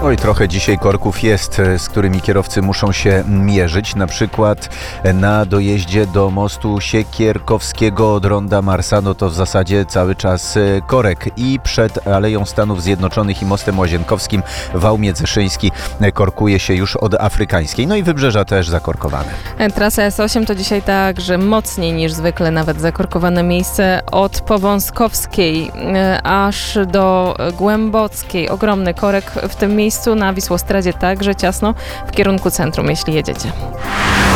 Oj, trochę dzisiaj korków jest, z którymi kierowcy muszą się mierzyć. Na przykład na dojeździe do mostu Siekierkowskiego od ronda Marsa, no to w zasadzie cały czas korek. I przed Aleją Stanów Zjednoczonych i mostem Łazienkowskim wał Międzyszyński korkuje się już od Afrykańskiej. No i Wybrzeża też zakorkowane. Trasa S8 to dzisiaj także mocniej niż zwykle nawet zakorkowane miejsce od Powązkowskiej aż do Głębockiej. Ogromny korek w tym miejscu, na Wisłostradzie także ciasno w kierunku centrum, jeśli jedziecie.